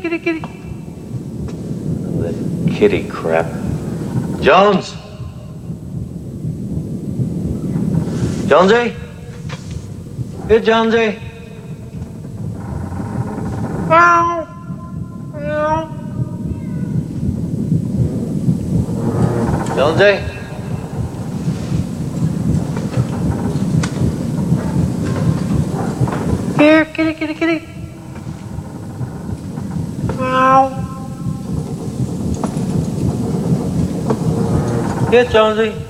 kitty. That kitty crap. Jones! Jonesy? Here, Jonesy. Meow. Meow. Jonesy? Here, kitty. Meow. Here, Jonesy.